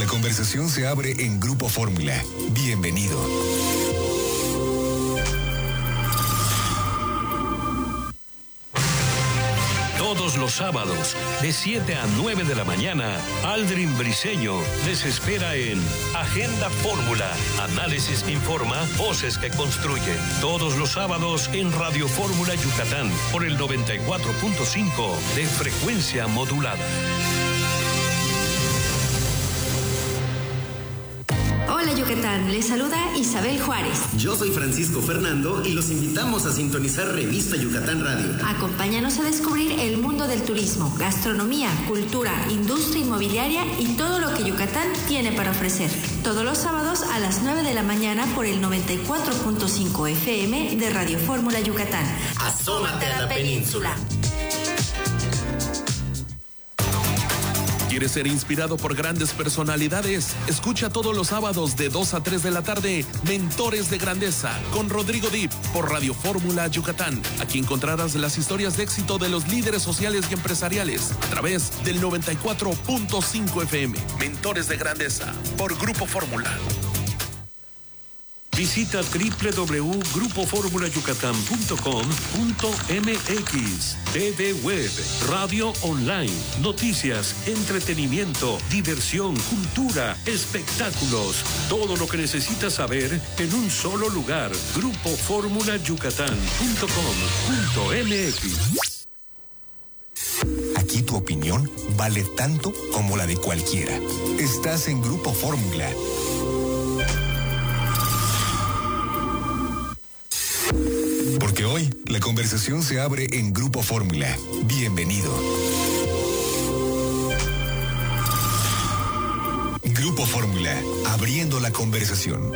la conversación se abre en Grupo Fórmula. Bienvenido. Todos los sábados, de 7 a 9 de la mañana, Aldrin Briseño les espera en Agenda Fórmula. Análisis que informa, voces que construyen. Todos los sábados en Radio Fórmula Yucatán, por el 94.5 de frecuencia modulada. Hola Yucatán, les saluda Isabel Juárez. Yo soy Francisco Fernando y los invitamos a sintonizar Revista Yucatán Radio. Acompáñanos a descubrir el mundo del turismo, gastronomía, cultura, industria inmobiliaria y todo lo que Yucatán tiene para ofrecer. Todos los sábados a las 9 de la mañana por el 94.5 FM de Radio Fórmula Yucatán. Asómate a la península. ¿Quieres ser inspirado por grandes personalidades? Escucha todos los sábados de 2 a 3 de la tarde Mentores de Grandeza con Rodrigo Dip por Radio Fórmula Yucatán. Aquí encontrarás las historias de éxito de los líderes sociales y empresariales a través del 94.5 FM. Mentores de Grandeza por Grupo Fórmula. Visita www.grupoformulayucatán.com.mx. TV Web, radio online, noticias, entretenimiento, diversión, cultura, espectáculos. Todo lo que necesitas saber en un solo lugar. Grupoformulayucatán.com.mx. Aquí tu opinión vale tanto como la de cualquiera. Estás en Grupo Fórmula. Porque hoy la conversación se abre en Grupo Fórmula. Bienvenido. Grupo Fórmula, abriendo la conversación.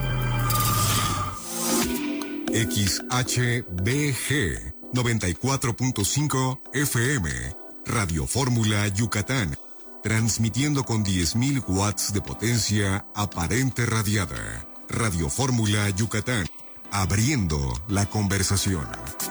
XHBG 94.5 FM, Radio Fórmula Yucatán, transmitiendo con 10.000 watts de potencia aparente radiada. Radio Fórmula Yucatán, abriendo la conversación.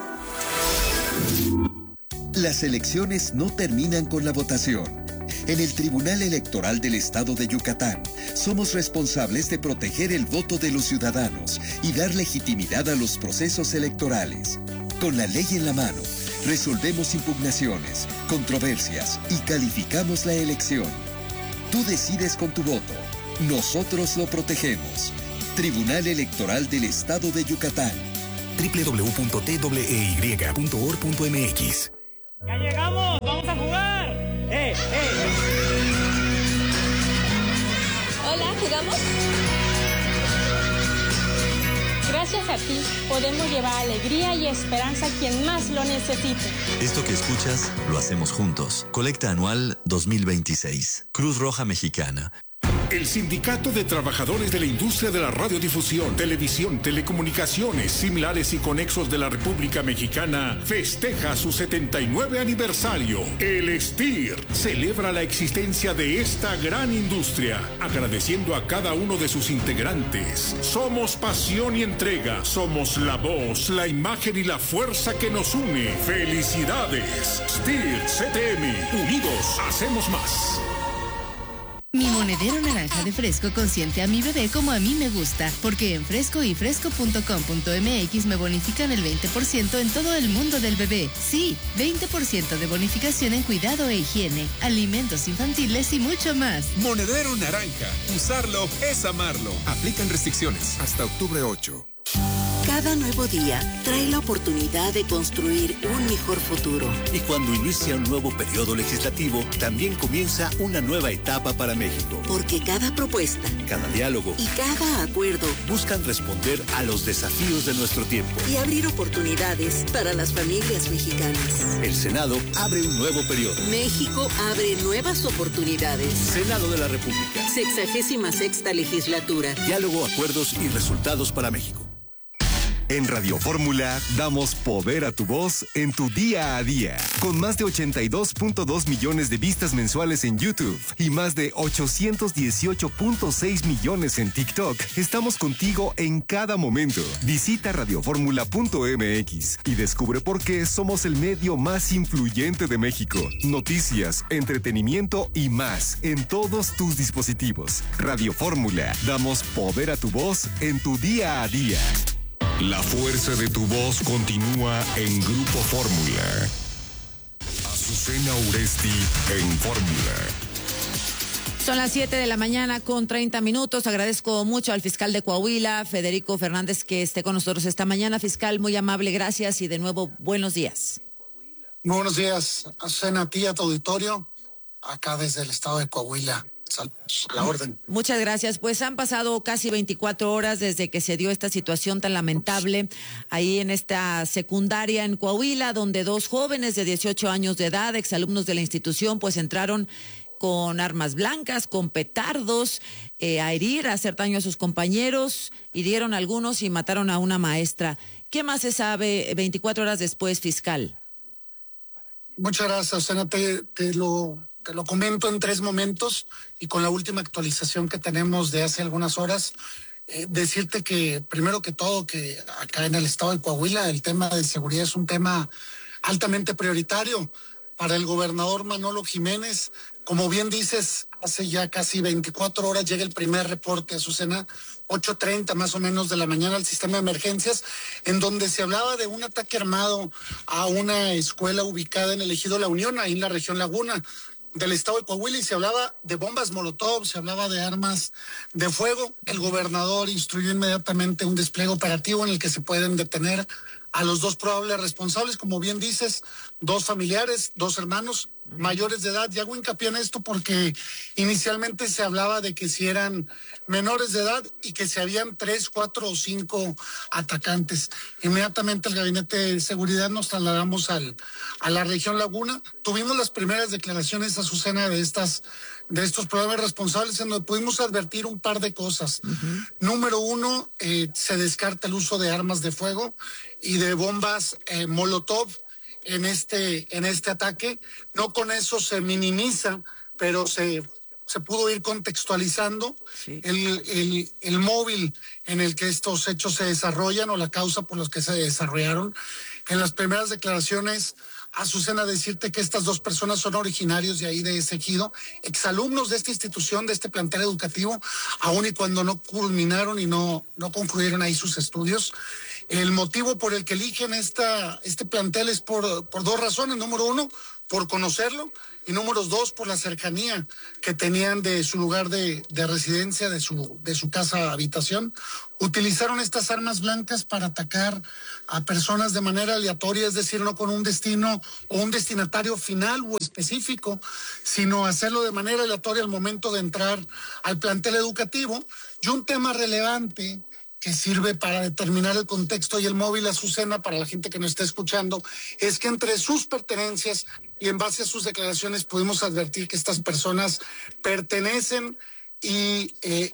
Las elecciones no terminan con la votación. En el Tribunal Electoral del Estado de Yucatán, somos responsables de proteger el voto de los ciudadanos y dar legitimidad a los procesos electorales. Con la ley en la mano, resolvemos impugnaciones, controversias y calificamos la elección. Tú decides con tu voto. Nosotros lo protegemos. Tribunal Electoral del Estado de Yucatán. www.twey.org.mx. ¡Ya llegamos! ¡Vamos a jugar! Hola, ¿jugamos? Gracias a ti, podemos llevar alegría y esperanza a quien más lo necesite. Esto que escuchas, lo hacemos juntos. Colecta Anual 2026. Cruz Roja Mexicana. El Sindicato de Trabajadores de la Industria de la Radiodifusión, Televisión, Telecomunicaciones, Similares y Conexos de la República Mexicana festeja su 79 aniversario. El STIR celebra la existencia de esta gran industria, agradeciendo a cada uno de sus integrantes. Somos pasión y entrega, somos la voz, la imagen y la fuerza que nos une. ¡Felicidades! STIR CTM, unidos hacemos más. Mi monedero naranja de Fresco consiente a mi bebé como a mí me gusta, porque en Fresco y Fresco.com.mx me bonifican el 20% en todo el mundo del bebé. Sí, 20% de bonificación en cuidado e higiene, alimentos infantiles y mucho más. Monedero naranja. Usarlo es amarlo. Aplican restricciones hasta octubre 8. Cada nuevo día trae la oportunidad de construir un mejor futuro. Y cuando inicia un nuevo periodo legislativo, también comienza una nueva etapa para México. Porque cada propuesta, cada diálogo y cada acuerdo buscan responder a los desafíos de nuestro tiempo y abrir oportunidades para las familias mexicanas. El Senado abre un nuevo periodo. México abre nuevas oportunidades. Senado de la República. 66ª legislatura. Diálogo, acuerdos y resultados para México. En Radio Fórmula damos poder a tu voz en tu día a día. Con más de 82.2 millones de vistas mensuales en YouTube y más de 818.6 millones en TikTok, estamos contigo en cada momento. Visita radioformula.mx y descubre por qué somos el medio más influyente de México. Noticias, entretenimiento y más en todos tus dispositivos. Radio Fórmula, damos poder a tu voz en tu día a día. La fuerza de tu voz continúa en Grupo Fórmula. Azucena Uresti en Fórmula. Son las 7 de la mañana con 30 minutos. Agradezco mucho al fiscal de Coahuila, Federico Fernández, que esté con nosotros esta mañana. Fiscal, muy amable, gracias y de nuevo, buenos días. Muy buenos días, Azucena, a ti, a tu auditorio, acá desde el estado de Coahuila. A la orden. Muchas gracias. Pues han pasado casi 24 horas desde que se dio esta situación tan lamentable ahí en esta secundaria en Coahuila, donde dos jóvenes de 18 años de edad, exalumnos de la institución, pues entraron con armas blancas, con petardos, a herir, a hacer daño a sus compañeros, hirieron a algunos y mataron a una maestra. ¿Qué más se sabe 24 horas después, fiscal? Muchas gracias, Azucena. Te lo comento en 3 momentos y con la última actualización que tenemos de hace algunas horas, decirte que primero que todo que acá en el estado de Coahuila el tema de seguridad es un tema altamente prioritario para el gobernador Manolo Jiménez. Como bien dices, hace ya casi 24 horas llega el primer reporte, Azucena, 8:30 más o menos de la mañana al sistema de emergencias, en donde se hablaba de un ataque armado a una escuela ubicada en el ejido La Unión, ahí en la región Laguna del estado de Coahuila, y se hablaba de bombas molotov, se hablaba de armas de fuego. El gobernador instruyó inmediatamente un despliegue operativo en el que se pueden detener a los 2 probables responsables, como bien dices, 2 familiares, 2 hermanos mayores de edad. Y hago hincapié en esto porque inicialmente se hablaba de que si eran menores de edad y que si habían 3, 4 o 5 atacantes. Inmediatamente el gabinete de seguridad nos trasladamos a la región Laguna. Tuvimos las primeras declaraciones, Azucena, de estos probables responsables, en donde pudimos advertir un par de cosas. Número 1, se descarta el uso de armas de fuego y de bombas molotov en este ataque. No con eso se minimiza, pero se pudo ir contextualizando el móvil en el que estos hechos se desarrollan o la causa por los que se desarrollaron. En las primeras declaraciones, Azucena, decirte que estas 2 personas son originarios de ahí de ese ejido, exalumnos de esta institución, de este plantel educativo, aun y cuando no culminaron y no concluyeron ahí sus estudios. El motivo por el que eligen este plantel es por 2 razones. Número 1, por conocerlo, y número 2, por la cercanía que tenían de su lugar de residencia, de su casa habitación. Utilizaron estas armas blancas para atacar a personas de manera aleatoria, es decir, no con un destino o un destinatario final o específico, sino hacerlo de manera aleatoria al momento de entrar al plantel educativo. Y un tema relevante que sirve para determinar el contexto y el móvil, Azucena, para la gente que nos está escuchando, es que entre sus pertenencias y en base a sus declaraciones pudimos advertir que estas personas pertenecen y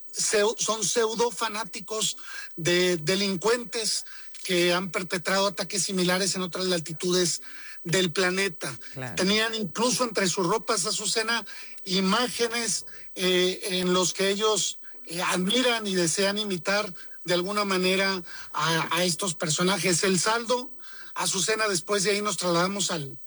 son pseudo fanáticos de delincuentes que han perpetrado ataques similares en otras latitudes del planeta. Claro. Tenían incluso entre sus ropas, Azucena, imágenes en los que ellos admiran y desean imitar de alguna manera a estos personajes. El saldo, Azucena, después de ahí nos trasladamos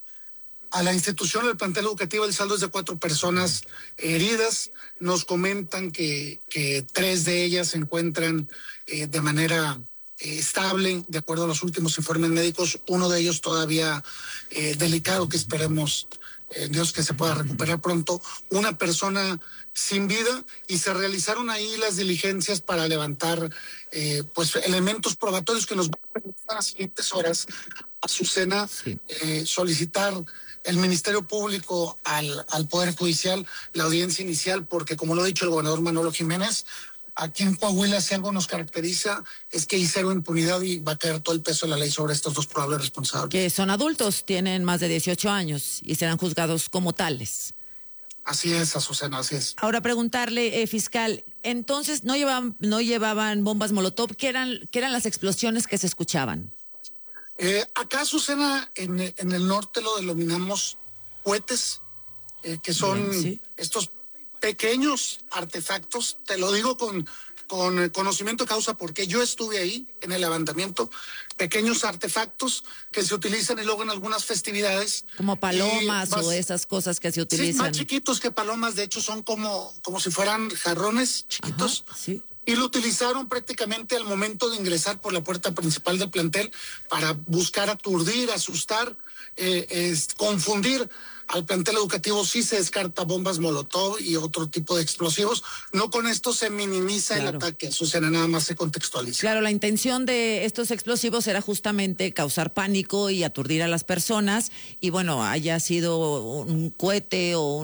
a la institución, el plantel educativo. El saldo es de 4 personas heridas. Nos comentan que 3 de ellas se encuentran de manera estable, de acuerdo a los últimos informes médicos. Uno de ellos todavía delicado, que esperemos Dios que se pueda recuperar pronto. Una persona sin vida, y se realizaron ahí las diligencias para levantar pues elementos probatorios que nos van a permitir en las siguientes horas, Azucena, solicitar el Ministerio Público al Poder Judicial la audiencia inicial, porque como lo ha dicho el gobernador Manolo Jiménez, aquí en Coahuila, si algo nos caracteriza, es que hay cero impunidad y va a caer todo el peso de la ley sobre estos 2 probables responsables. Que son adultos, tienen más de 18 años y serán juzgados como tales. Así es, Azucena, así es. Ahora preguntarle, fiscal, entonces no llevaban bombas Molotov, ¿qué eran las explosiones que se escuchaban? Acá, Azucena, en el norte lo denominamos cohetes, que son estos pequeños artefactos, te lo digo con conocimiento de causa porque yo estuve ahí en el levantamiento, pequeños artefactos que se utilizan y luego en algunas festividades. Como palomas o esas cosas que se utilizan. Sí, más chiquitos que palomas, de hecho son como si fueran jarrones chiquitos. Ajá, sí. Y lo utilizaron prácticamente al momento de ingresar por la puerta principal del plantel para buscar aturdir, asustar, confundir al plantel educativo. Sí se descarta bombas Molotov y otro tipo de explosivos. No con esto se minimiza el ataque, Susana, nada más se contextualiza. Claro, la intención de estos explosivos era justamente causar pánico y aturdir a las personas, y bueno, haya sido un cohete o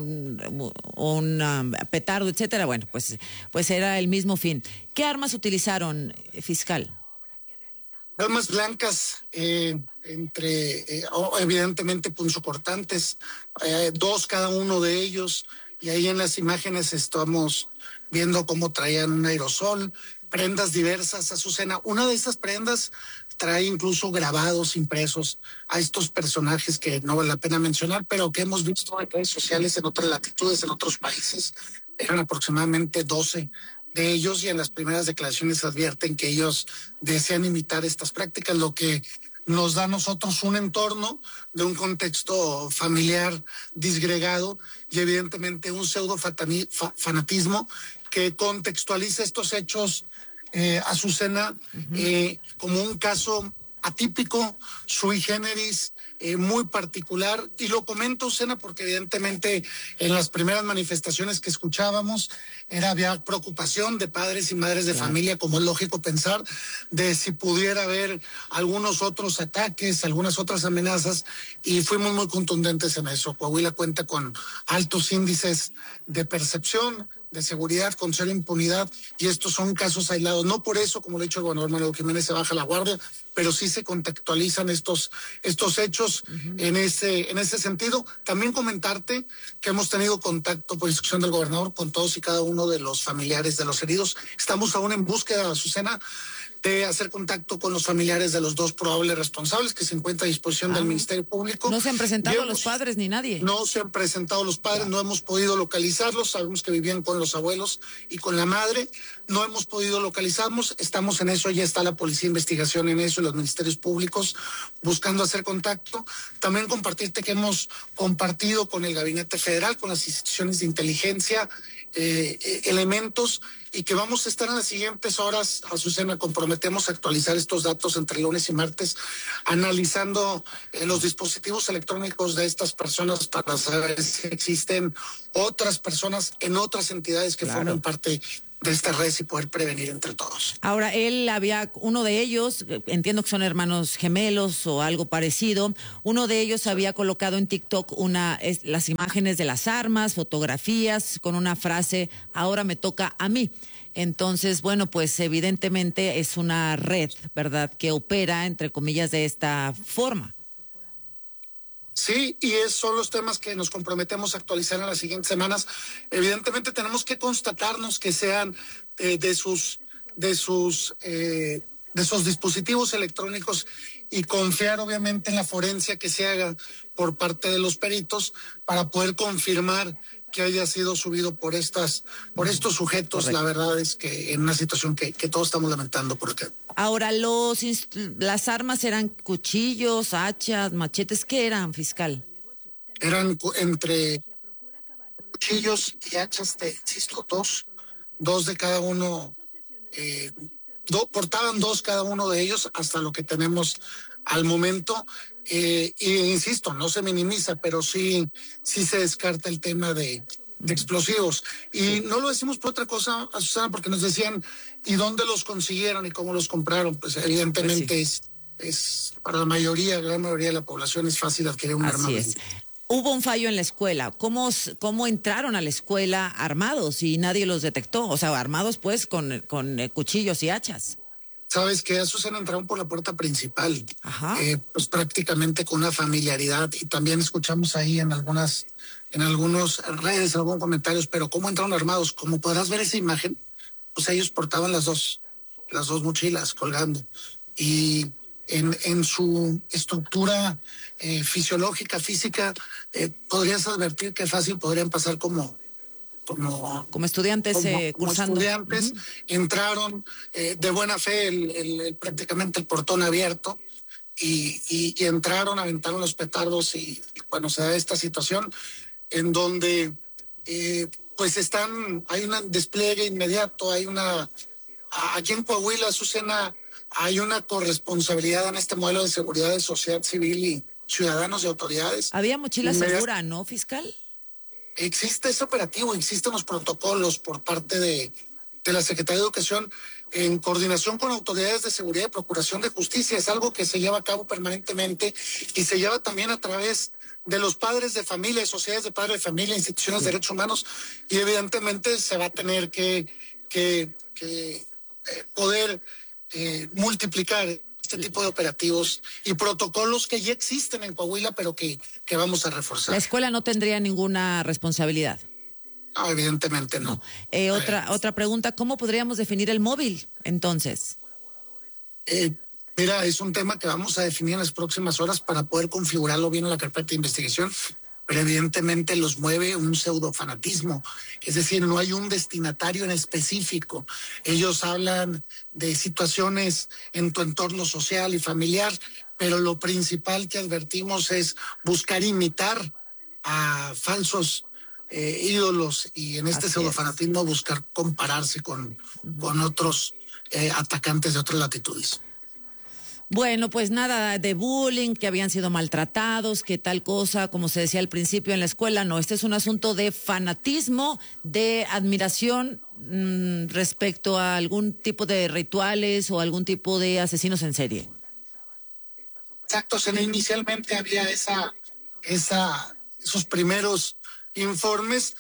un petardo, etcétera, bueno, pues era el mismo fin. ¿Qué armas utilizaron, fiscal? Armas blancas, evidentemente punzocortantes, 2 cada uno de ellos, y ahí en las imágenes estamos viendo cómo traían un aerosol, prendas diversas, Azucena. Una de esas prendas trae incluso grabados impresos a estos personajes que no vale la pena mencionar, pero que hemos visto en redes sociales en otras latitudes, en otros países. Eran aproximadamente 12 de ellos, y en las primeras declaraciones advierten que ellos desean imitar estas prácticas, lo que nos da a nosotros un entorno de un contexto familiar disgregado y evidentemente un pseudo fanatismo que contextualiza estos hechos, Azucena, como un caso atípico, sui generis, muy particular, y lo comento, Azucena, porque evidentemente en las primeras manifestaciones que escuchábamos había preocupación de padres y madres de familia, como es lógico pensar, de si pudiera haber algunos otros ataques, algunas otras amenazas, y fuimos muy contundentes en eso. Coahuila cuenta con altos índices de percepción, de seguridad, con cero impunidad, y estos son casos aislados. No por eso, como le ha dicho el gobernador Manuel Jiménez, se baja la guardia, pero sí se contextualizan estos hechos en ese sentido. También comentarte que hemos tenido contacto por instrucción del gobernador con todos y cada uno de los familiares de los heridos. Estamos aún en búsqueda, Azucena, de hacer contacto con los familiares de los 2 probables responsables que se encuentra a disposición del Ministerio Público. ¿No se han presentado los padres ni nadie? No se han presentado los padres, no hemos podido localizarlos, sabemos que vivían con los abuelos y con la madre, no hemos podido localizarlos, estamos en eso, ya está la policía de investigación en eso y los ministerios públicos buscando hacer contacto. También compartirte que hemos compartido con el Gabinete Federal, con las instituciones de inteligencia, elementos, y que vamos a estar en las siguientes horas, Azucena, comprometemos a actualizar estos datos entre lunes y martes, analizando los dispositivos electrónicos de estas personas para saber si existen otras personas en otras entidades que forman parte de esta red y poder prevenir entre todos. Ahora, uno de ellos, entiendo que son hermanos gemelos o algo parecido, uno de ellos había colocado en TikTok las imágenes de las armas, fotografías, con una frase, ahora me toca a mí. Entonces, bueno, pues evidentemente es una red, ¿verdad?, que opera, entre comillas, de esta forma. Sí, y esos son los temas que nos comprometemos a actualizar en las siguientes semanas. Evidentemente tenemos que constatarnos que sean de esos dispositivos electrónicos y confiar obviamente en la forencia que se haga por parte de los peritos para poder confirmar que haya sido subido por estos sujetos. Correcto. La verdad es que en una situación que todos estamos lamentando. Porque ahora, las armas eran cuchillos, hachas, machetes, ¿qué eran, fiscal? Eran entre cuchillos y hachas, insisto, dos de cada uno, portaban 2 cada uno de ellos, hasta lo que tenemos al momento. Y insisto, no se minimiza, pero sí se descarta el tema de explosivos. Y no lo decimos por otra cosa, Azucena, porque nos decían, ¿y dónde los consiguieron y cómo los compraron? Pues evidentemente es para la gran mayoría de la población es fácil adquirir un arma. Así es. Hubo un fallo en la escuela. ¿Cómo entraron a la escuela armados y nadie los detectó? O sea, armados pues con cuchillos y hachas. Sabes que Azucena entraron por la puerta principal, pues prácticamente con una familiaridad, y también escuchamos ahí en algunos redes, algunos comentarios, pero ¿cómo entraron armados? Como podrás ver esa imagen, pues ellos portaban las dos mochilas colgando, y en su estructura fisiológica, física, podrías advertir que fácil podrían pasar como estudiantes cursando. Estudiantes, entraron de buena fe, prácticamente el portón abierto, y entraron, aventaron los petardos, y bueno, se da esta situación en donde pues hay un despliegue inmediato, aquí en Coahuila, Azucena, hay una corresponsabilidad en este modelo de seguridad de sociedad civil y ciudadanos y autoridades. Había mochila segura, ¿no, fiscal? Existe ese operativo, existen los protocolos por parte de la Secretaría de Educación en coordinación con autoridades de seguridad y procuración de justicia. Es algo que se lleva a cabo permanentemente y se lleva también a través de los padres de familia, sociedades de padres de familia, instituciones de derechos humanos, y evidentemente se va a tener que poder multiplicar este tipo de operativos y protocolos que ya existen en Coahuila, pero que vamos a reforzar. ¿La escuela no tendría ninguna responsabilidad? No, evidentemente no. Otra pregunta, ¿cómo podríamos definir el móvil entonces? Mira, es un tema que vamos a definir en las próximas horas para poder configurarlo bien en la carpeta de investigación, pero evidentemente los mueve un pseudofanatismo, es decir, no hay un destinatario en específico. Ellos hablan de situaciones en tu entorno social y familiar, pero lo principal que advertimos es buscar imitar a falsos ídolos, y en este pseudofanatismo buscar compararse con otros atacantes de otras latitudes. Bueno, pues nada de bullying, que habían sido maltratados, que tal cosa, como se decía al principio en la escuela, no, este es un asunto de fanatismo, de admiración respecto a algún tipo de rituales o algún tipo de asesinos en serie. Exacto, inicialmente había esos primeros informes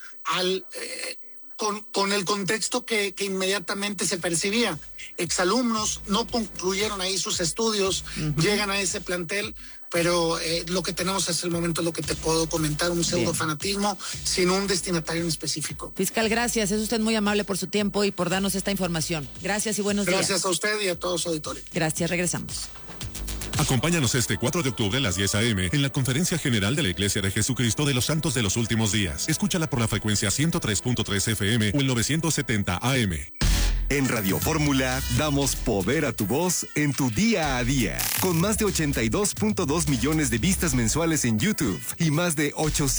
con el contexto que inmediatamente se percibía. Exalumnos no concluyeron ahí sus estudios, llegan a ese plantel, pero lo que tenemos hasta el momento es lo que te puedo comentar, un pseudofanatismo sin un destinatario en específico. Fiscal, gracias, es usted muy amable por su tiempo y por darnos esta información. Gracias y buenos días. Gracias a usted y a todos los auditores. Gracias, regresamos. Acompáñanos este 4 de octubre a las 10 a.m. en la Conferencia General de la Iglesia de Jesucristo de los Santos de los Últimos Días. Escúchala por la frecuencia 103.3 FM o el 970 AM. En Radio Fórmula damos poder a tu voz en tu día a día. Con más de 82.2 millones de vistas mensuales en YouTube y más de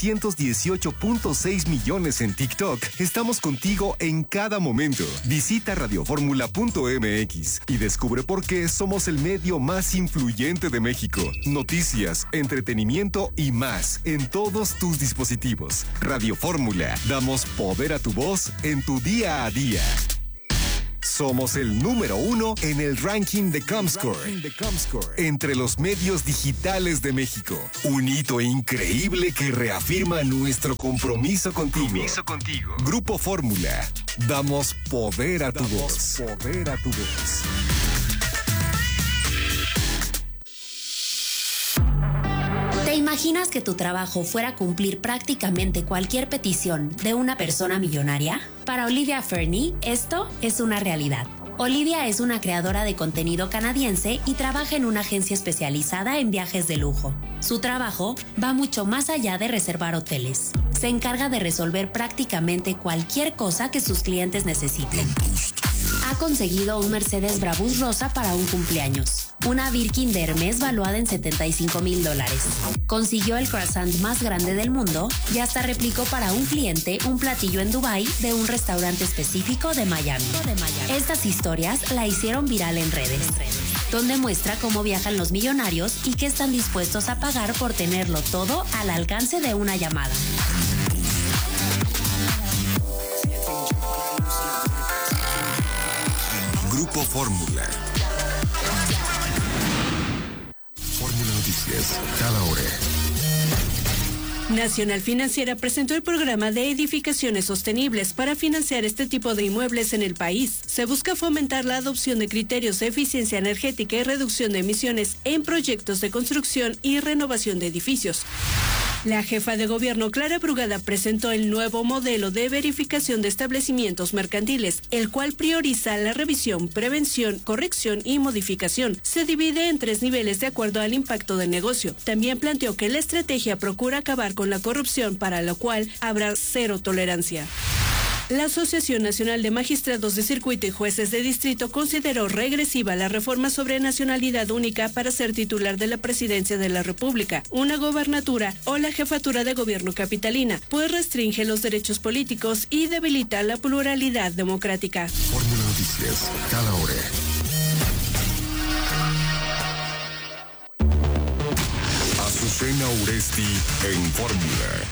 818.6 millones en TikTok, estamos contigo en cada momento. Visita radioformula.mx y descubre por qué somos el medio más influyente de México. Noticias, entretenimiento y más en todos tus dispositivos. Radio Fórmula, damos poder a tu voz en tu día a día. Somos el número 1 en el ranking de Comscore entre los medios digitales de México. Un hito increíble que reafirma nuestro compromiso contigo. Grupo Fórmula. Damos poder a tu voz. ¿Te imaginas que tu trabajo fuera cumplir prácticamente cualquier petición de una persona millonaria? Para Olivia Fernie, esto es una realidad. Olivia es una creadora de contenido canadiense y trabaja en una agencia especializada en viajes de lujo. Su trabajo va mucho más allá de reservar hoteles. Se encarga de resolver prácticamente cualquier cosa que sus clientes necesiten. Ha conseguido un Mercedes Brabus rosa para un cumpleaños, una Birkin de Hermes valuada en $75,000. Consiguió el croissant más grande del mundo y hasta replicó para un cliente un platillo en Dubái de un restaurante específico de Miami. Estas historias la hicieron viral en redes, donde muestra cómo viajan los millonarios y qué están dispuestos a pagar por tenerlo todo al alcance de una llamada. Grupo Fórmula. Fórmula Noticias, cada hora. Nacional Financiera presentó el programa de edificaciones sostenibles para financiar este tipo de inmuebles en el país. Se busca fomentar la adopción de criterios de eficiencia energética y reducción de emisiones en proyectos de construcción y renovación de edificios. La jefa de gobierno, Clara Brugada, presentó el nuevo modelo de verificación de establecimientos mercantiles, el cual prioriza la revisión, prevención, corrección y modificación. Se divide en 3 niveles de acuerdo al impacto del negocio. También planteó que la estrategia procura acabar con la corrupción, para lo cual habrá 0 tolerancia. La Asociación Nacional de Magistrados de Circuito y Jueces de Distrito consideró regresiva la reforma sobre nacionalidad única para ser titular de la Presidencia de la República, una gobernatura o la jefatura de gobierno capitalina, pues restringe los derechos políticos y debilita la pluralidad democrática. Fórmula Noticias, cada hora. Azucena Uresti en Fórmula.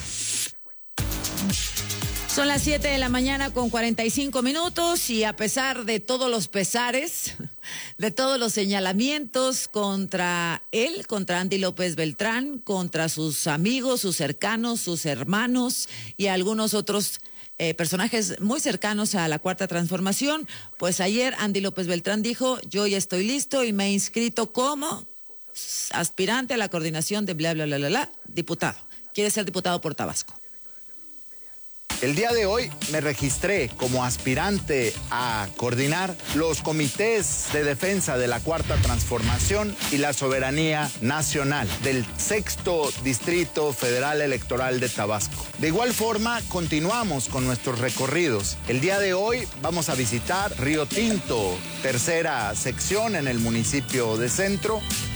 Son las 7 de la mañana con 45 minutos y a pesar de todos los pesares, de todos los señalamientos contra él, contra Andy López Beltrán, contra sus amigos, sus cercanos, sus hermanos y algunos otros personajes muy cercanos a la Cuarta Transformación, pues ayer Andy López Beltrán dijo: yo ya estoy listo y me he inscrito como aspirante a la coordinación de bla, bla, bla, bla, bla, diputado. Quiere ser diputado por Tabasco. El día de hoy me registré como aspirante a coordinar los comités de defensa de la Cuarta Transformación y la soberanía nacional del 6º Distrito Federal Electoral de Tabasco. De igual forma, continuamos con nuestros recorridos. El día de hoy vamos a visitar Río Tinto, 3ª sección en el municipio de Centro.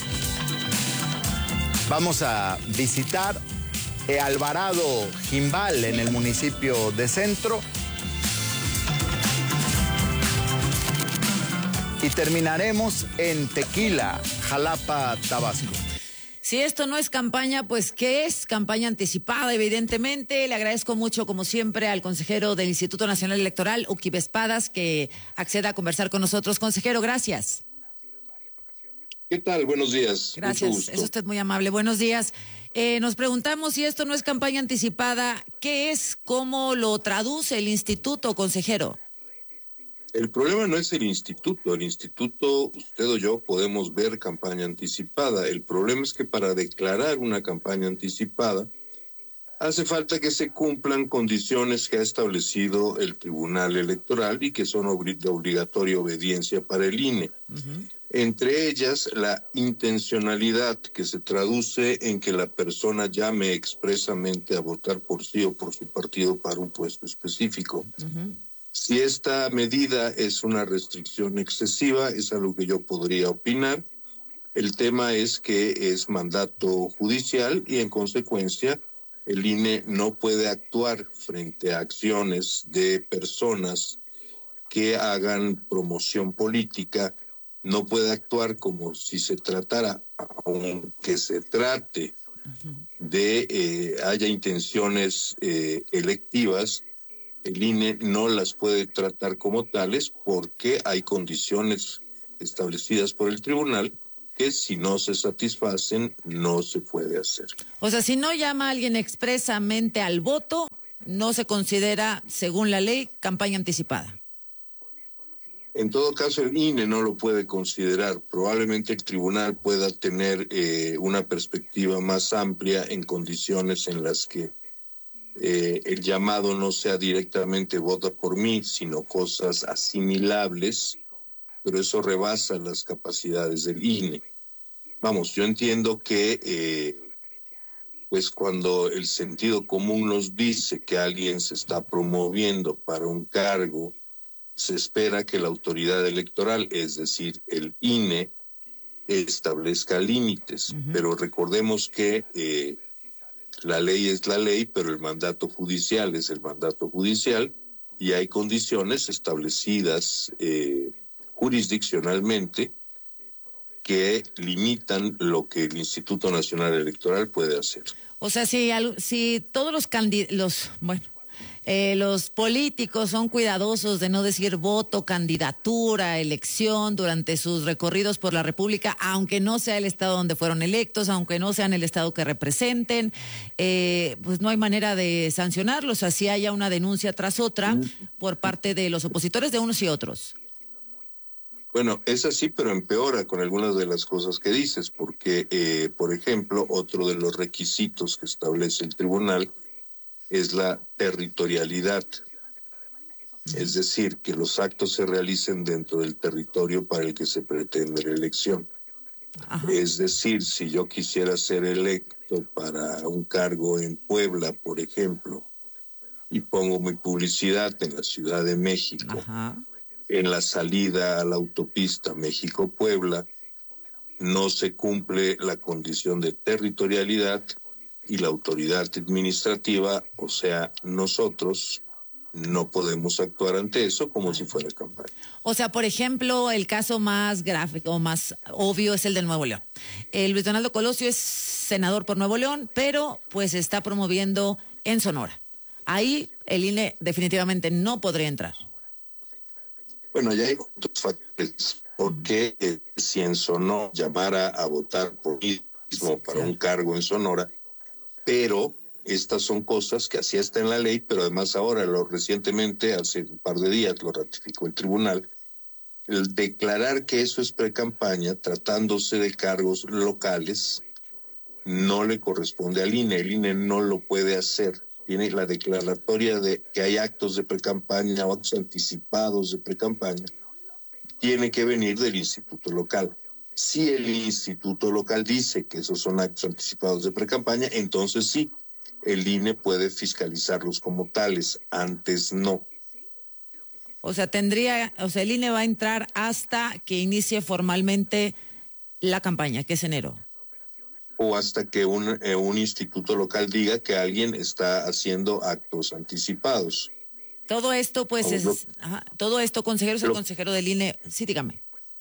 Vamos a visitar Alvarado Jimbal en el municipio de Centro. Y terminaremos en Tequila, Jalapa, Tabasco. Si esto no es campaña, pues ¿qué es? Campaña anticipada, evidentemente. Le agradezco mucho, como siempre, al consejero del Instituto Nacional Electoral, Uki Espadas, que acceda a conversar con nosotros. Consejero, gracias. ¿Qué tal? Buenos días. Gracias, es usted muy amable. Buenos días. Nos preguntamos si esto no es campaña anticipada, ¿qué es? ¿Cómo lo traduce el instituto, consejero? El problema no es el instituto, usted o yo podemos ver campaña anticipada. El problema es que para declarar una campaña anticipada hace falta que se cumplan condiciones que ha establecido el Tribunal Electoral y que son de obligatoria obediencia para el INE. Entre ellas, la intencionalidad, que se traduce en que la persona llame expresamente a votar por sí o por su partido para un puesto específico. Si esta medida es una restricción excesiva, es algo que yo podría opinar. El tema es que es mandato judicial y, en consecuencia, el INE no puede actuar frente a acciones de personas que hagan promoción política. No puede actuar como si se tratara, aunque se trate de haya intenciones electivas, el INE no las puede tratar como tales porque hay condiciones establecidas por el tribunal que si no se satisfacen no se puede hacer. O sea, si no llama a alguien expresamente al voto, no se considera, según la ley, campaña anticipada. En todo caso, el INE no lo puede considerar. Probablemente el tribunal pueda tener una perspectiva más amplia en condiciones en las que el llamado no sea directamente vota por mí, sino cosas asimilables, pero eso rebasa las capacidades del INE. Vamos, yo entiendo que pues cuando el sentido común nos dice que alguien se está promoviendo para un cargo, se espera que la autoridad electoral, es decir, el INE, establezca límites. Pero recordemos que la ley es la ley, pero el mandato judicial es el mandato judicial y hay condiciones establecidas jurisdiccionalmente que limitan lo que el Instituto Nacional Electoral puede hacer. O sea, si todos los candidatos, Los políticos son cuidadosos de no decir voto, candidatura, elección durante sus recorridos por la República, aunque no sea el estado donde fueron electos, aunque no sean el estado que representen, pues no hay manera de sancionarlos, así haya una denuncia tras otra por parte de los opositores de unos y otros. Bueno, es así, pero empeora con algunas de las cosas que dices, porque, por ejemplo, otro de los requisitos que establece el tribunal es la territorialidad, es decir, que los actos se realicen dentro del territorio para el que se pretende la elección. Ajá. Es decir, si yo quisiera ser electo para un cargo en Puebla, por ejemplo, y pongo mi publicidad en la Ciudad de México, ajá, en la salida a la autopista México-Puebla, no se cumple la condición de territorialidad y la autoridad administrativa, o sea, nosotros no podemos actuar ante eso como si fuera campaña. O sea, por ejemplo, el caso más gráfico o más obvio es el del Nuevo León. Luis Donaldo Colosio es senador por Nuevo León, pero pues está promoviendo en Sonora. Ahí el INE definitivamente no podría entrar. Bueno, ya hay otros factores, porque si en Sonora llamara a votar por mismo para un cargo en Sonora, pero estas son cosas que así está en la ley, pero además ahora, recientemente, hace un par de días, lo ratificó el tribunal, el declarar que eso es precampaña, tratándose de cargos locales, no le corresponde al INE. El INE no lo puede hacer. Tiene la declaratoria de que hay actos de precampaña o actos anticipados de precampaña, tiene que venir del instituto local. Si el instituto local dice que esos son actos anticipados de precampaña, entonces sí, el INE puede fiscalizarlos como tales, antes no. O sea, el INE va a entrar hasta que inicie formalmente la campaña, que es enero. O hasta que un instituto local diga que alguien está haciendo actos anticipados. Todo esto, pues, todo esto, consejero, es el consejero del INE. Sí, dígame.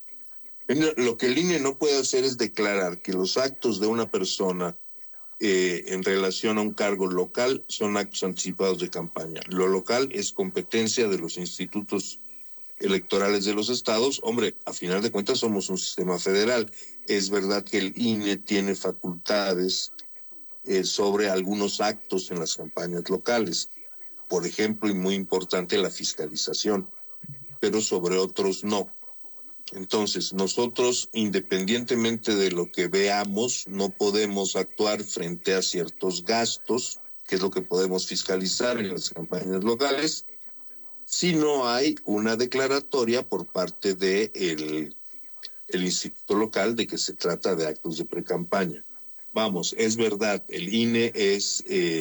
Lo que el INE no puede hacer es declarar que los actos de una persona en relación a un cargo local son actos anticipados de campaña. Lo local es competencia de los institutos electorales de los estados. Hombre, a final de cuentas somos un sistema federal. Es verdad que el INE tiene facultades sobre algunos actos en las campañas locales. Por ejemplo, y muy importante, la fiscalización, pero sobre otros no. Entonces, nosotros, independientemente de lo que veamos, no podemos actuar frente a ciertos gastos, que es lo que podemos fiscalizar en las campañas locales, si no hay una declaratoria por parte de el instituto local de que se trata de actos de precampaña. Vamos, es verdad, el INE es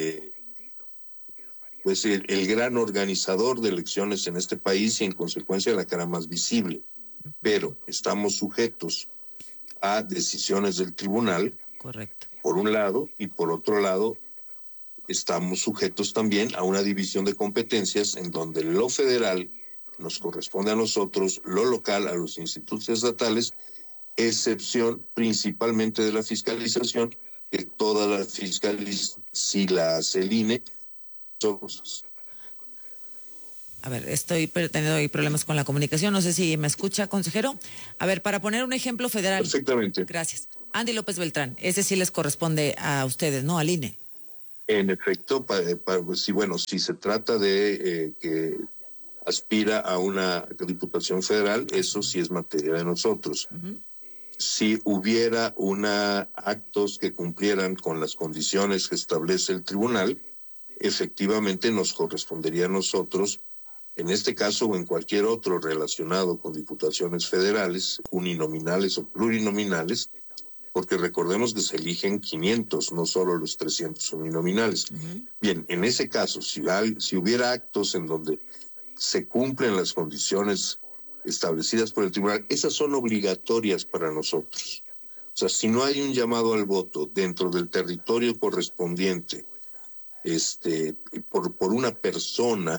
pues el gran organizador de elecciones en este país y en consecuencia la cara más visible. Pero estamos sujetos a decisiones del tribunal, correcto, por un lado, y por otro lado, estamos sujetos también a una división de competencias en donde lo federal nos corresponde a nosotros, lo local a los institutos estatales, excepción principalmente de la fiscalización, que toda la fiscalización, si la hace el INE, somos. A ver, estoy teniendo ahí problemas con la comunicación. No sé si me escucha, consejero. A ver, para poner un ejemplo federal. Perfectamente. Gracias. Andy López Beltrán, ese sí les corresponde a ustedes, ¿no? Al INE. En efecto, si se trata de que aspira a una diputación federal, eso sí es materia de nosotros. Uh-huh. Si hubiera actos que cumplieran con las condiciones que establece el tribunal, efectivamente nos correspondería a nosotros, en este caso o en cualquier otro relacionado con diputaciones federales, uninominales o plurinominales, porque recordemos que se eligen 500, no solo los 300 uninominales. Uh-huh. Bien, en ese caso, si hubiera actos en donde se cumplen las condiciones establecidas por el tribunal, esas son obligatorias para nosotros. O sea, si no hay un llamado al voto dentro del territorio correspondiente, por una persona,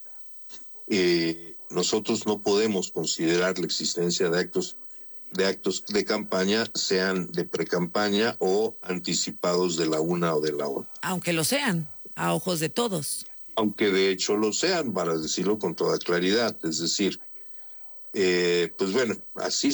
nosotros no podemos considerar la existencia de actos de campaña, sean de precampaña o anticipados de la una o de la otra. Aunque lo sean, a ojos de todos. aunque de hecho lo sean, para decirlo con toda claridad. Es decir, pues bueno, así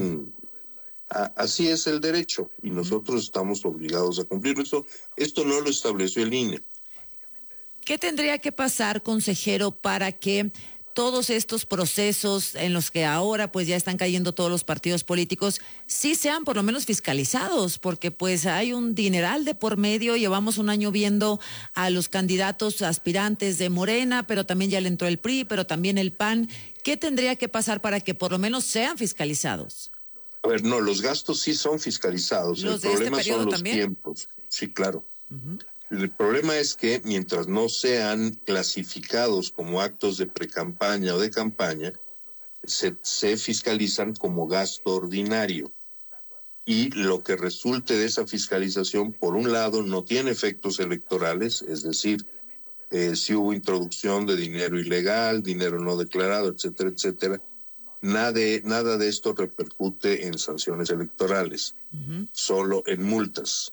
es el derecho y nosotros estamos obligados a cumplirlo. Esto no lo estableció el INE. ¿Qué tendría que pasar, consejero, para que todos estos procesos en los que ahora pues ya están cayendo todos los partidos políticos sí sean por lo menos fiscalizados? Porque pues hay un dineral de por medio, llevamos un año viendo a los candidatos aspirantes de Morena, pero también ya le entró el PRI, pero también el PAN. ¿Qué tendría que pasar para que por lo menos sean fiscalizados? A ver, no, los gastos sí son fiscalizados. El problema son los tiempos. Sí, claro. El problema es que mientras no sean clasificados como actos de precampaña o de campaña, se fiscalizan como gasto ordinario. Y lo que resulte de esa fiscalización, por un lado, no tiene efectos electorales, es decir, si hubo introducción de dinero ilegal, dinero no declarado, etcétera, etcétera. Nada de esto repercute en sanciones electorales, solo en multas.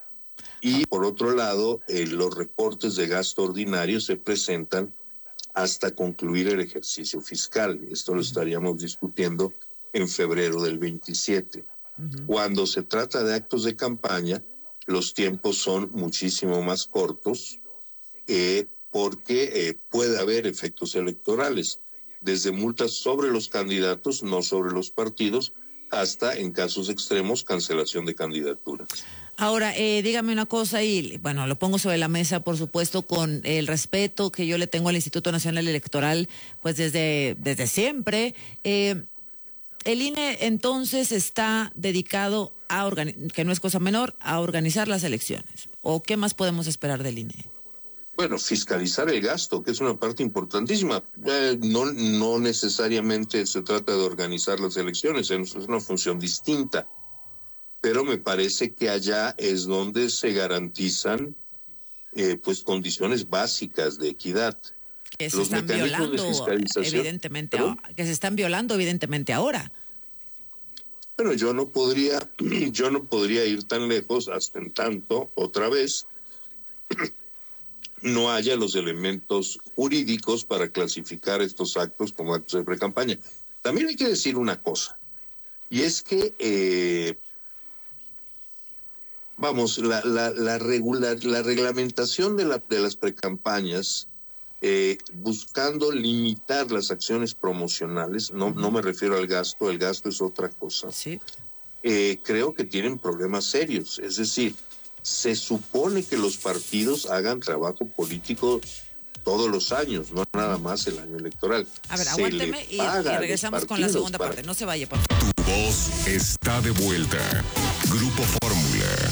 Y por otro lado, los reportes de gasto ordinario se presentan hasta concluir el ejercicio fiscal. Esto lo estaríamos discutiendo en febrero del 27. Cuando se trata de actos de campaña, los tiempos son muchísimo más cortos porque puede haber efectos electorales, desde multas sobre los candidatos, no sobre los partidos, hasta, en casos extremos, cancelación de candidaturas. Ahora, dígame una cosa y, bueno, lo pongo sobre la mesa, por supuesto, con el respeto que yo le tengo al Instituto Nacional Electoral, pues desde siempre. El INE, entonces, está dedicado a, que no es cosa menor, a organizar las elecciones. ¿O qué más podemos esperar del INE? Bueno, fiscalizar el gasto, que es una parte importantísima. No necesariamente se trata de organizar las elecciones, es una función distinta. Pero me parece que allá es donde se garantizan pues condiciones básicas de equidad. Que se están violando evidentemente ahora. Bueno, yo no podría ir tan lejos hasta en tanto, otra vez, no haya los elementos jurídicos para clasificar estos actos como actos de precampaña. También hay que decir una cosa, y es que la reglamentación de las precampañas, buscando limitar las acciones promocionales, no me refiero al gasto, el gasto es otra cosa. Sí. Creo que tienen problemas serios, es decir, se supone que los partidos hagan trabajo político todos los años, no nada más el año electoral. A ver, aguánteme y regresamos con la segunda parte. No se vaya, por favor. Tu voz está de vuelta. Grupo Fórmula.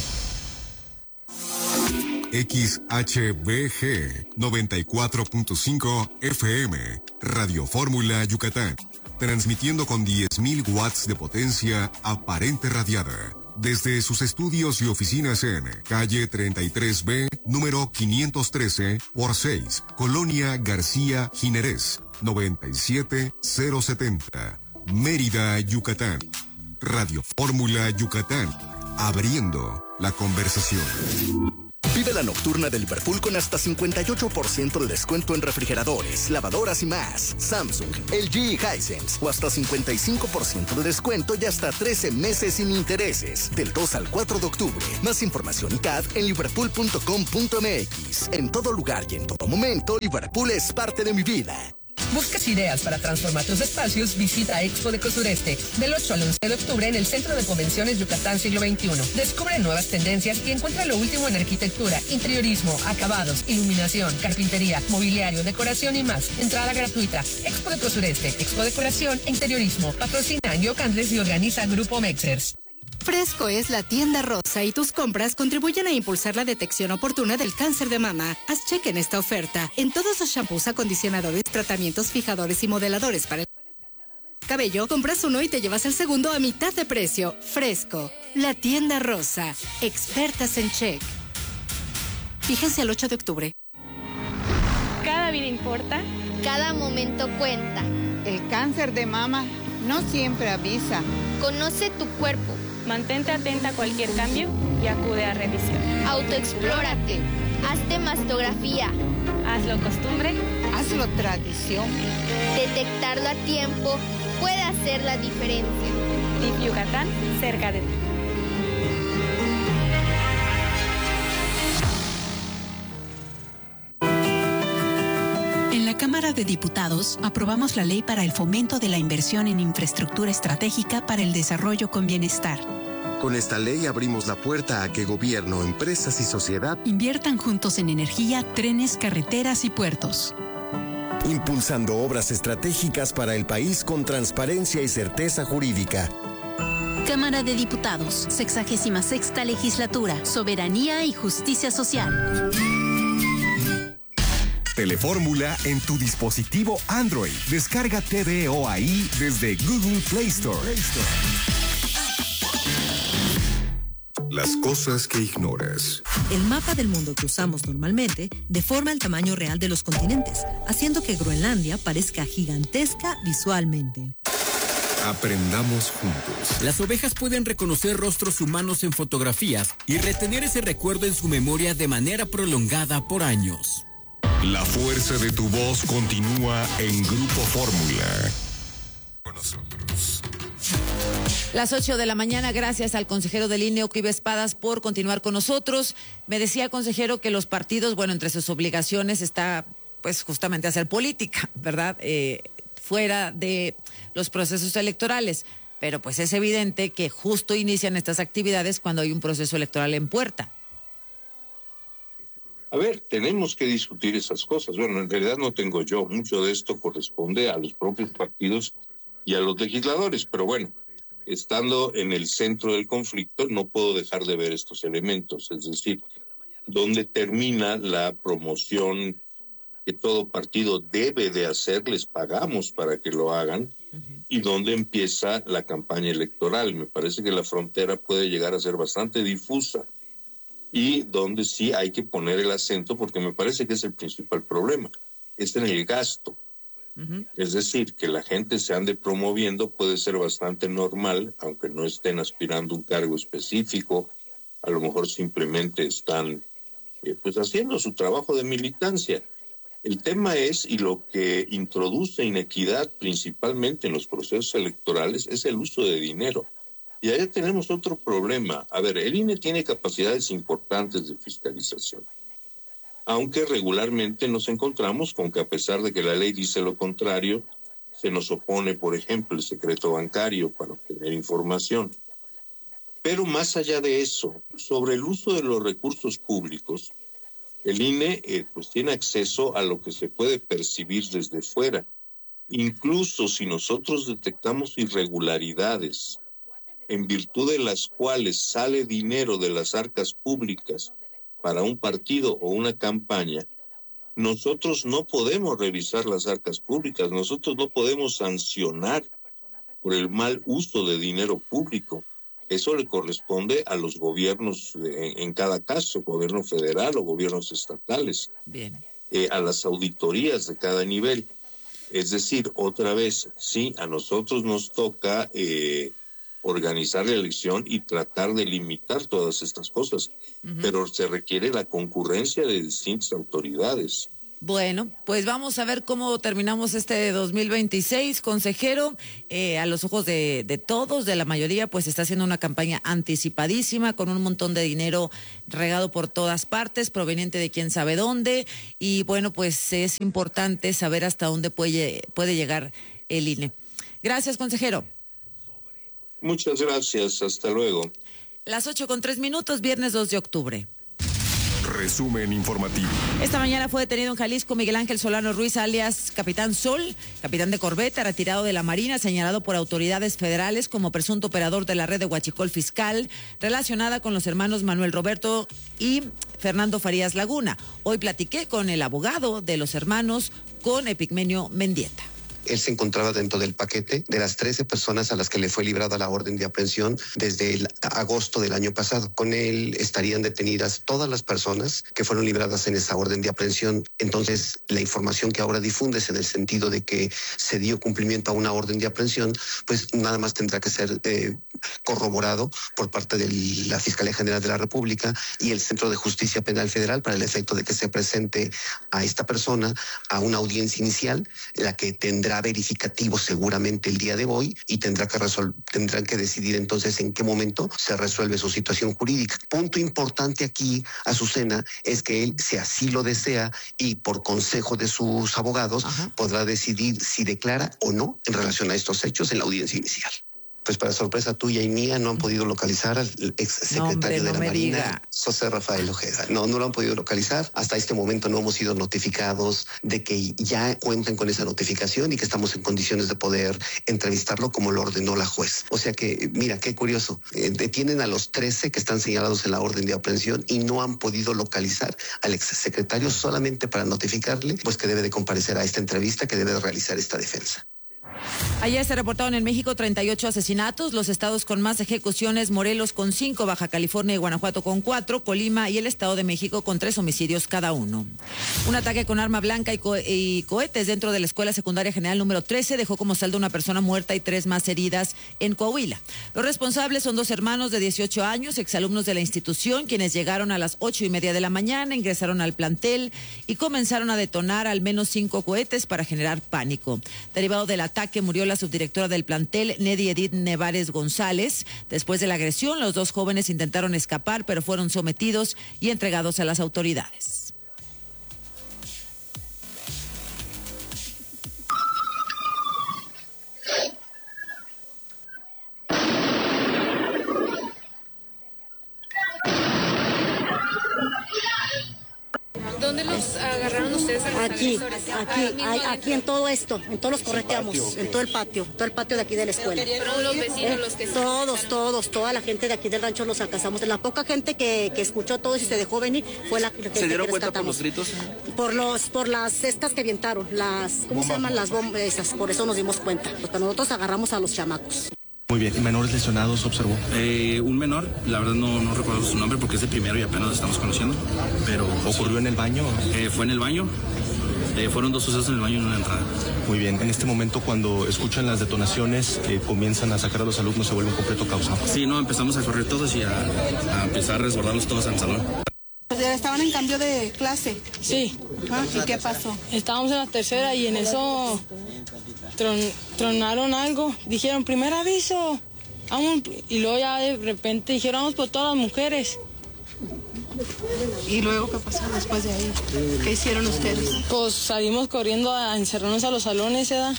XHBG 94.5 FM, Radio Fórmula Yucatán, transmitiendo con 10.000 watts de potencia aparente radiada, desde sus estudios y oficinas en calle 33B, número 513 por 6, Colonia García Jiménez, 97070, Mérida, Yucatán. Radio Fórmula Yucatán, abriendo la conversación. Vive la nocturna de Liverpool con hasta 58% de descuento en refrigeradores, lavadoras y más. Samsung, LG y Hisense. O hasta 55% de descuento y hasta 13 meses sin intereses. Del 2 al 4 de octubre. Más información y CAD en liverpool.com.mx. En todo lugar y en todo momento, Liverpool es parte de mi vida. ¿Buscas ideas para transformar tus espacios? Visita Expo Deco Sureste del 8 al 11 de octubre en el Centro de Convenciones Yucatán Siglo XXI. Descubre nuevas tendencias y encuentra lo último en arquitectura, interiorismo, acabados, iluminación, carpintería, mobiliario, decoración y más. Entrada gratuita. Expo Deco Sureste, Expo Decoración e Interiorismo. Patrocina Yo Candles y organiza Grupo Mexers. Fresco es la tienda rosa y tus compras contribuyen a impulsar la detección oportuna del cáncer de mama. Haz cheque en esta oferta. En todos los shampoos, acondicionadores, tratamientos, fijadores y modeladores para el cabello, compras uno y te llevas el segundo a mitad de precio. Fresco, la tienda rosa. Expertas en check. Fíjense el 8 de octubre. Cada vida importa. Cada momento cuenta. El cáncer de mama no siempre avisa. Conoce tu cuerpo. Mantente atenta a cualquier cambio y acude a revisión. Autoexplórate. Hazte mastografía. Hazlo costumbre. Hazlo tradición. Detectarlo a tiempo puede hacer la diferencia. DIF Yucatán, cerca de ti. En la Cámara de Diputados aprobamos la ley para el fomento de la inversión en infraestructura estratégica para el desarrollo con bienestar. Con esta ley abrimos la puerta a que gobierno, empresas y sociedad inviertan juntos en energía, trenes, carreteras y puertos. Impulsando obras estratégicas para el país con transparencia y certeza jurídica. Cámara de Diputados, 66ª Legislatura, Soberanía y Justicia Social. Telefórmula en tu dispositivo Android. Descarga TVO ahí desde Google Play Store. Las cosas que ignoras. El mapa del mundo que usamos normalmente deforma el tamaño real de los continentes, haciendo que Groenlandia parezca gigantesca visualmente. Aprendamos juntos. Las ovejas pueden reconocer rostros humanos en fotografías y retener ese recuerdo en su memoria de manera prolongada por años. La fuerza de tu voz continúa en Grupo Fórmula. Con nosotros. Las 8 de la mañana, gracias al consejero del INE, Oquibe Espadas, por continuar con nosotros. Me decía, consejero, que los partidos, bueno, entre sus obligaciones está, pues, justamente hacer política, ¿verdad? Fuera de los procesos electorales. Pero, pues, es evidente que justo inician estas actividades cuando hay un proceso electoral en puerta. A ver, tenemos que discutir esas cosas. Bueno, en realidad no tengo yo. Mucho de esto corresponde a los propios partidos y a los legisladores, pero bueno. Estando en el centro del conflicto, no puedo dejar de ver estos elementos, es decir, dónde termina la promoción que todo partido debe de hacer, les pagamos para que lo hagan, y dónde empieza la campaña electoral. Me parece que la frontera puede llegar a ser bastante difusa, y donde sí hay que poner el acento, porque me parece que es el principal problema, es en el gasto. Es decir, que la gente se ande promoviendo puede ser bastante normal, aunque no estén aspirando a un cargo específico, a lo mejor simplemente están pues haciendo su trabajo de militancia. El tema es, y lo que introduce inequidad principalmente en los procesos electorales, es el uso de dinero. Y ahí tenemos otro problema. A ver, el INE tiene capacidades importantes de fiscalización. Aunque regularmente nos encontramos con que, a pesar de que la ley dice lo contrario, se nos opone, por ejemplo, el secreto bancario para obtener información. Pero más allá de eso, sobre el uso de los recursos públicos, el INE pues tiene acceso a lo que se puede percibir desde fuera. Incluso si nosotros detectamos irregularidades, en virtud de las cuales sale dinero de las arcas públicas para un partido o una campaña, nosotros no podemos revisar las arcas públicas, nosotros no podemos sancionar por el mal uso de dinero público. Eso le corresponde a los gobiernos en cada caso, gobierno federal o gobiernos estatales. Bien. A las auditorías de cada nivel. Es decir, otra vez, sí, a nosotros nos toca organizar la elección y tratar de limitar todas estas cosas, pero se requiere la concurrencia de distintas autoridades. Bueno, pues vamos a ver cómo terminamos este 2026, consejero. A los ojos de todos, de la mayoría, pues está haciendo una campaña anticipadísima con un montón de dinero regado por todas partes, proveniente de quién sabe dónde. Y bueno, pues es importante saber hasta dónde puede llegar el INE. Gracias, consejero. Muchas gracias, hasta luego. Las 8:03, viernes 2 de octubre. Resumen informativo. Esta mañana fue detenido en Jalisco Miguel Ángel Solano Ruiz, alias Capitán Sol, capitán de corbeta, retirado de la Marina, señalado por autoridades federales como presunto operador de la red de huachicol fiscal, relacionada con los hermanos Manuel Roberto y Fernando Farías Laguna. Hoy platiqué con el abogado de los hermanos, con Epigmenio Mendieta. Él se encontraba dentro del paquete de las 13 personas a las que le fue librada la orden de aprehensión desde el agosto del año pasado. Con él estarían detenidas todas las personas que fueron libradas en esa orden de aprehensión. Entonces, la información que ahora difundes en el sentido de que se dio cumplimiento a una orden de aprehensión, pues nada más tendrá que ser corroborado por parte de la Fiscalía General de la República y el Centro de Justicia Penal Federal para el efecto de que se presente a esta persona a una audiencia inicial, la que tendrá verificativo seguramente el día de hoy y tendrán que decidir entonces en qué momento se resuelve su situación jurídica. Punto importante aquí, Azucena, es que él, si así lo desea y por consejo de sus abogados, podrá decidir si declara o no en relación a estos hechos en la audiencia inicial. Pues para sorpresa tuya y mía no han podido localizar al exsecretario de la Marina, José Rafael Ojeda. No lo han podido localizar. Hasta este momento no hemos sido notificados de que ya cuentan con esa notificación y que estamos en condiciones de poder entrevistarlo como lo ordenó la juez. O sea que, mira, qué curioso. Detienen a los 13 que están señalados en la orden de aprehensión y no han podido localizar al exsecretario solamente para notificarle pues que debe de comparecer a esta entrevista, que debe de realizar esta defensa. Ayer se reportaron en México 38 asesinatos, los estados con más ejecuciones: Morelos con 5, Baja California y Guanajuato con 4, Colima y el Estado de México con 3 homicidios cada uno. Un ataque con arma blanca y cohetes dentro de la Escuela Secundaria General número 13 dejó como saldo una persona muerta y 3 más heridas en Coahuila. Los responsables son 2 hermanos de 18 años, exalumnos de la institución, quienes llegaron a las 8:30 de la mañana, ingresaron al plantel y comenzaron a detonar al menos 5 cohetes para generar pánico. Derivado del ataque murió la subdirectora del plantel, Nedi Edith Nevares González. Después de la agresión, los 2 jóvenes intentaron escapar, pero fueron sometidos y entregados a las autoridades. ¿Dónde los agarraron ustedes a los agresores? Aquí en todo esto, en todos los correteamos, en todo el patio de aquí de la escuela. ¿Fueron los vecinos los que toda la gente de aquí del rancho los alcanzamos. La poca gente que escuchó todo y se dejó venir fue la gente que ¿Se dieron cuenta por los gritos? Por las cestas que avientaron, ¿cómo se llaman? Las bombas esas, por eso nos dimos cuenta. Porque nosotros agarramos a los chamacos. Muy bien, ¿y menores lesionados observó? Un menor, la verdad no recuerdo su nombre porque es el primero y apenas lo estamos conociendo, pero... ¿Ocurrió en el baño? Fue en el baño, fueron 2 sucesos en el baño y 1 en la entrada. Muy bien, en este momento cuando escuchan las detonaciones, comienzan a sacar a los alumnos, se vuelve un completo caos, ¿no? Sí, empezamos a correr todos y a empezar a resguardarlos todos en el salón. ¿Estaban en cambio de clase? Sí. ¿Y qué pasó? Estábamos en la tercera y en eso tronaron algo. Dijeron, primer aviso. Vamos. Y luego ya de repente dijeron, vamos por todas las mujeres. ¿Y luego qué pasó después de ahí? ¿Qué hicieron ustedes? Pues salimos corriendo a encerrarnos a los salones, ¿verdad?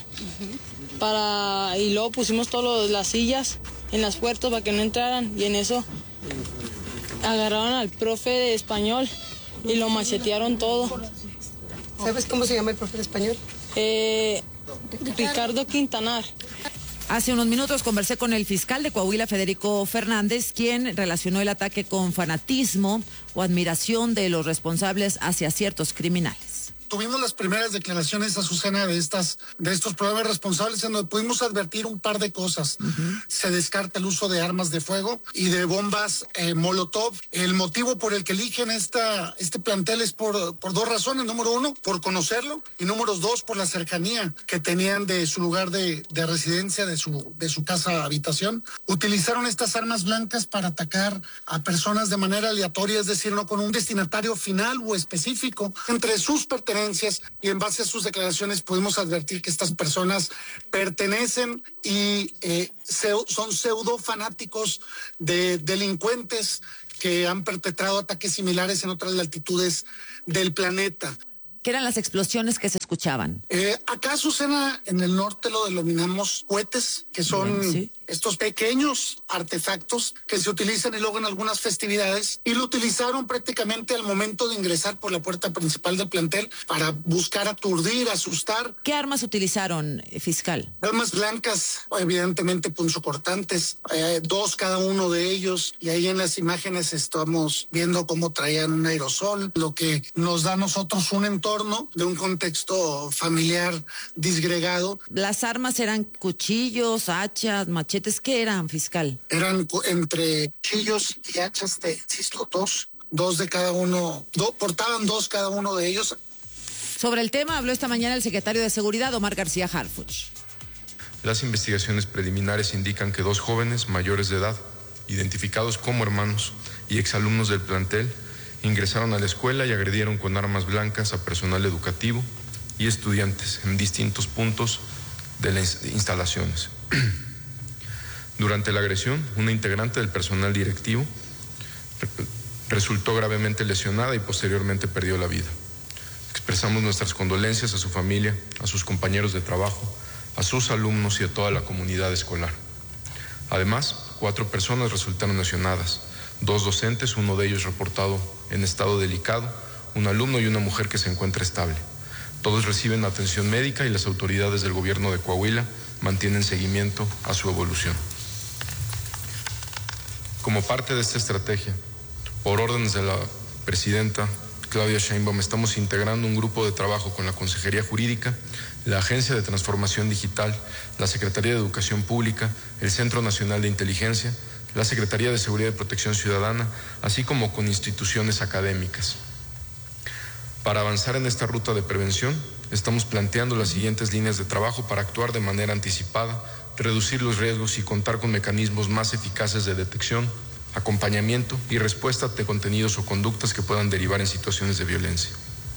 Y luego pusimos todas las sillas en las puertas para que no entraran. Y en eso agarraron al profe de español y lo machetearon todo. ¿Sabes cómo se llama el profe de español? Ricardo Quintanar. Hace unos minutos conversé con el fiscal de Coahuila, Federico Fernández, quien relacionó el ataque con fanatismo o admiración de los responsables hacia ciertos criminales. Tuvimos las primeras declaraciones, Azucena, de estos probables responsables, en donde pudimos advertir un par de cosas. Se descarta el uso de armas de fuego y de bombas Molotov. El motivo por el que eligen este plantel es por 2 razones. Número 1, por conocerlo, y número 2, por la cercanía que tenían de su lugar de residencia, de su casa habitación. Utilizaron estas armas blancas para atacar a personas de manera aleatoria, es decir, no con un destinatario final o específico. Entre sus pertenencias y en base a sus declaraciones pudimos advertir que estas personas pertenecen y son pseudo fanáticos de delincuentes que han perpetrado ataques similares en otras latitudes del planeta. ¿Qué eran las explosiones que se escuchaban? Acá, Azucena, en el norte lo denominamos cohetes, que son estos pequeños artefactos que se utilizan y luego en algunas festividades, y lo utilizaron prácticamente al momento de ingresar por la puerta principal del plantel para buscar aturdir, asustar. ¿Qué armas utilizaron, fiscal? Armas blancas, evidentemente punzocortantes, 2 cada uno de ellos, y ahí en las imágenes estamos viendo cómo traían un aerosol, lo que nos da a nosotros un entorno de un contexto contexto familiar disgregado. ¿Las armas eran cuchillos, hachas, machetes? ¿Qué eran, fiscal? Eran entre cuchillos y hachas, te insisto, dos de cada uno, portaban dos cada uno de ellos. Sobre el tema habló esta mañana el secretario de Seguridad, Omar García Harfuch. Las investigaciones preliminares indican que 2 jóvenes mayores de edad, identificados como hermanos y exalumnos del plantel, ingresaron a la escuela y agredieron con armas blancas a personal educativo y estudiantes en distintos puntos de las instalaciones. Durante la agresión, una integrante del personal directivo resultó gravemente lesionada y posteriormente perdió la vida. Expresamos nuestras condolencias a su familia, a sus compañeros de trabajo, a sus alumnos y a toda la comunidad escolar. Además, 4 personas resultaron lesionadas, 2 docentes, uno de ellos reportado en estado delicado, un alumno y una mujer que se encuentra estable. Todos reciben atención médica y las autoridades del gobierno de Coahuila mantienen seguimiento a su evolución. Como parte de esta estrategia, por órdenes de la presidenta Claudia Sheinbaum, estamos integrando un grupo de trabajo con la Consejería Jurídica, la Agencia de Transformación Digital, la Secretaría de Educación Pública, el Centro Nacional de Inteligencia, la Secretaría de Seguridad y Protección Ciudadana, así como con instituciones académicas. Para avanzar en esta ruta de prevención, estamos planteando las siguientes líneas de trabajo para actuar de manera anticipada, reducir los riesgos y contar con mecanismos más eficaces de detección, acompañamiento y respuesta de contenidos o conductas que puedan derivar en situaciones de violencia.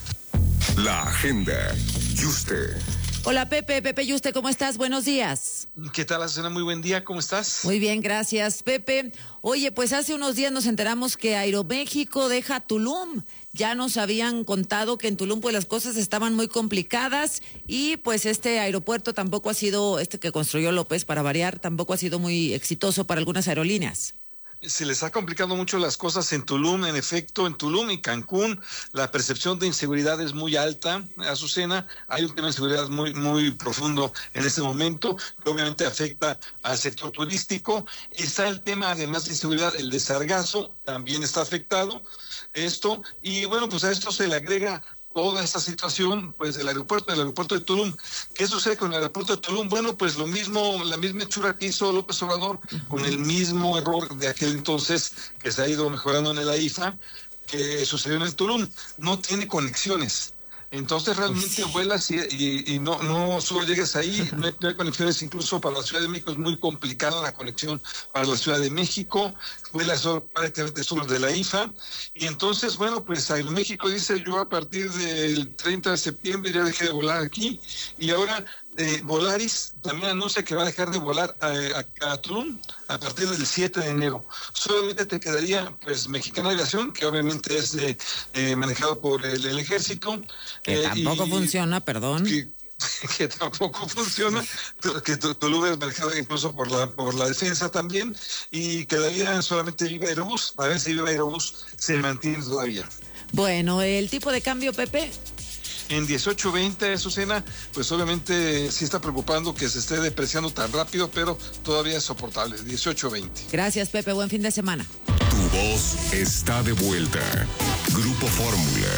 La agenda. Yuste. Hola Pepe Yuste, ¿cómo estás? Buenos días. ¿Qué tal, Azucena? Muy buen día, ¿cómo estás? Muy bien, gracias, Pepe. Oye, pues hace unos días nos enteramos que Aeroméxico deja Tulum. Ya nos habían contado que en Tulum pues las cosas estaban muy complicadas y pues este aeropuerto tampoco ha sido, que construyó López para variar, tampoco ha sido muy exitoso para algunas aerolíneas. Se les ha complicado mucho las cosas en Tulum. En efecto, en Tulum y Cancún la percepción de inseguridad es muy alta, Azucena. Hay un tema de inseguridad muy profundo en este momento, que obviamente afecta al sector turístico. Está el tema, además de inseguridad, el de sargazo, también está afectado esto. Y bueno, pues a esto se le agrega toda esta situación, pues del aeropuerto de Tulum. ¿Qué sucede con el aeropuerto de Tulum? Bueno, pues lo mismo, la misma hechura que hizo López Obrador, con el mismo error de aquel entonces que se ha ido mejorando en el AIFA, que sucedió en el Tulum. No tiene conexiones. Entonces realmente vuelas y no solo llegas ahí, no hay conexiones. Incluso para la Ciudad de México es muy complicada la conexión para la Ciudad de México, vuelas prácticamente solo de la IFA, y entonces bueno, pues Aeroméxico dice: yo a partir del 30 de septiembre ya dejé de volar aquí, y ahora Volaris también anuncia que va a dejar de volar a Tulum a partir del 7 de enero. Solamente te quedaría pues Mexicana Aviación, que obviamente es manejado por el ejército. Que tampoco funciona, perdón. Que tampoco funciona, que Tulum es manejado incluso por la defensa también, y quedaría solamente Viva Aerobús. A ver si Viva Aerobús se mantiene todavía. Bueno, ¿el tipo de cambio, Pepe? En 18.20, Azucena, pues obviamente sí está preocupando que se esté depreciando tan rápido, pero todavía es soportable, 18.20. Gracias, Pepe, buen fin de semana. Tu voz está de vuelta. Grupo Fórmula.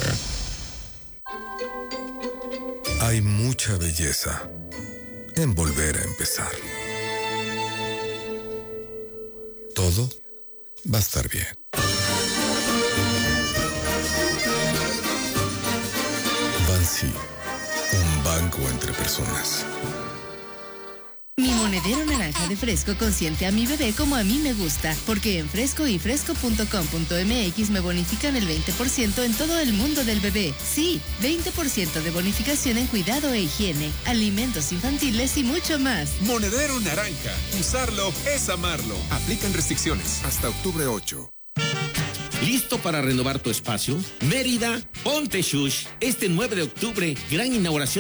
Hay mucha belleza en volver a empezar. Todo va a estar bien. Bansi, un banco entre personas. Mi monedero naranja de Fresco consiente a mi bebé como a mí me gusta, porque en Fresco y Fresco.com.mx me bonifican el 20% en todo el mundo del bebé. Sí, 20% de bonificación en cuidado e higiene, alimentos infantiles y mucho más. Monedero naranja, usarlo es amarlo. Aplican restricciones hasta octubre 8. ¿Listo para renovar tu espacio? Mérida, ponte Shush. Este 9 de octubre, gran inauguración